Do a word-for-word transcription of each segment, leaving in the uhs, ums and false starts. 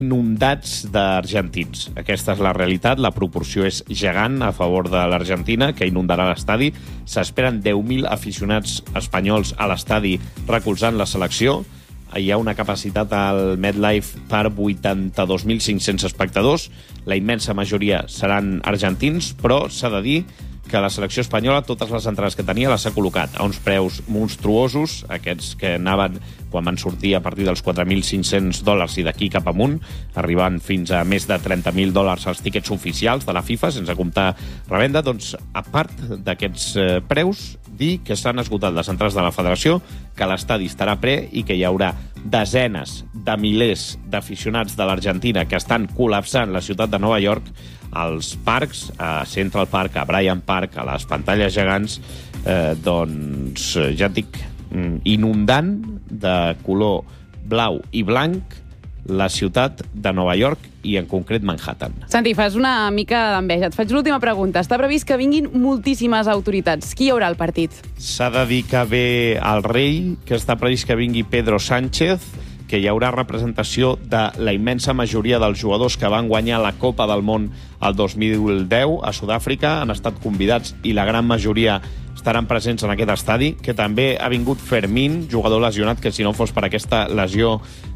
inundats d'argentins. Aquesta és la realitat, la proporció és gegant a favor de l'Argentina, que inundarà l'estadi. S'esperen deu mil aficionats espanyols a l'estadi recolzant la selecció. Hi ha una capacitat al MetLife per vuitanta-dos mil cinc-cents espectadors. La immensa majoria seran argentins, però s'ha de dir que la selecció espanyola, totes les entrades que tenia, les ha col·locat a uns preus monstruosos, aquests que anaven quan van sortir a partir dels quatre mil cinc-cents dòlars i d'aquí cap amunt, arribant fins a més de trenta mil dòlars als tíquets oficials de la FIFA, sense comptar revenda. Doncs, a part d'aquests eh, preus, dir que s'han esgotat les entrades de la federació, que l'estadi estarà ple i que hi haurà desenes de milers d'aficionats de l'Argentina que estan col·lapsant la ciutat de Nova York als parcs, a Central Park, a Bryant Park, a les pantalles gegants, eh, doncs, ja et dic, inundant de color blau i blanc la ciutat de Nova York i, en concret, Manhattan. Santi, fas una mica d'enveja. Et faig l'última pregunta. Està previst que vinguin moltíssimes autoritats. Qui hi haurà al partit? S'ha de dir que ve el rei, que està previst que vingui Pedro Sánchez, que hi haurà representació de la immensa majoria dels jugadors que van guanyar la Copa del Món el dos mil deu a Sud-àfrica. Han estat convidats i la gran majoria estaran presents en aquest estadi, que també ha vingut Fermín, jugador lesionat, que si no fos per aquesta lesió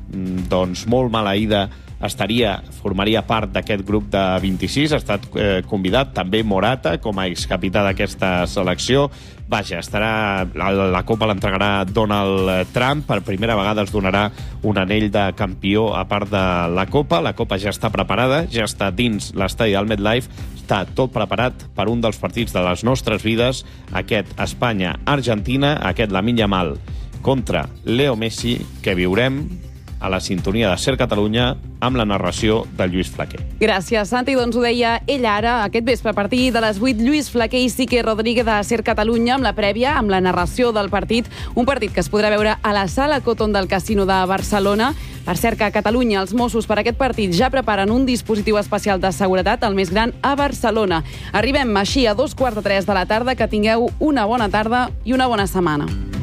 doncs molt maleïda estaria, formaria part d'aquest grup de vint-i-sis, ha estat eh, convidat també Morata com a excapità d'aquesta selecció. Vaja, estarà, la, la Copa l'entregarà Donald Trump, per primera vegada es donarà un anell de campió a part de la Copa. La Copa ja està preparada, ja està dins l'estadi del MetLife, està tot preparat per un dels partits de les nostres vides, aquest Espanya-Argentina, aquest Lamine Yamal contra Leo Messi, que viurem a la sintonia de Ser Catalunya amb la narració de Lluís Flaquer. Gràcies, Santi. Doncs ho deia ell ara, aquest vespre, a partir de les vuit, Lluís Flaquer i Sique Rodríguez de Ser Catalunya, amb la prèvia, amb la narració del partit, un partit que es podrà veure a la Sala Coton del Casino de Barcelona. Per cert, que a Catalunya els Mossos per aquest partit ja preparen un dispositiu especial de seguretat, el més gran a Barcelona. Arribem així a dos quarts de tres de la tarda. Que tingueu una bona tarda i una bona setmana.